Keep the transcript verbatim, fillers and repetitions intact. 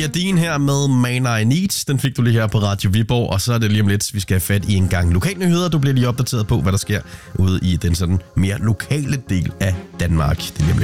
Olivia Dean her med Man I Need. Den fik du lige her på Radio Viborg, og så er det lige om lidt, vi skal have fat i en gang lokalnyheder. Du bliver lige opdateret på, hvad der sker ude i den sådan mere lokale del af Danmark. Det er lige om lidt.